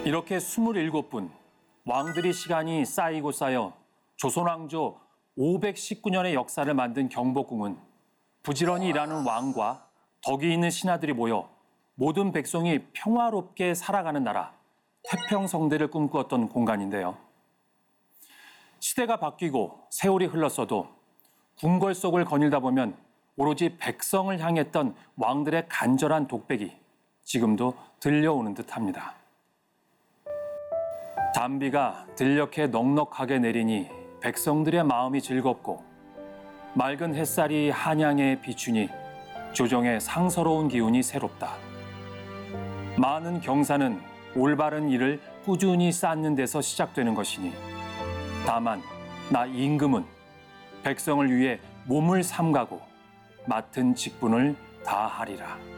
이렇게 27분 왕들이 시간이 쌓이고 쌓여 조선왕조 519년의 역사를 만든 경복궁은 부지런히 일하는 왕과 덕이 있는 신하들이 모여 모든 백성이 평화롭게 살아가는 나라, 태평성대를 꿈꾸었던 공간인데요. 시대가 바뀌고 세월이 흘렀어도 궁궐 속을 거닐다 보면 오로지 백성을 향했던 왕들의 간절한 독백이 지금도 들려오는 듯합니다. 단비가 들녘에 넉넉하게 내리니 백성들의 마음이 즐겁고 맑은 햇살이 한양에 비추니 조정의 상서로운 기운이 새롭다. 많은 경사는 올바른 일을 꾸준히 쌓는 데서 시작되는 것이니 다만 나 임금은 백성을 위해 몸을 삼가고 맡은 직분을 다하리라.